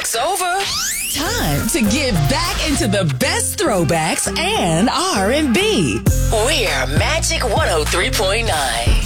Throwbacks over. Time to get back into the best throwbacks and R&B. We're Magic 103.9.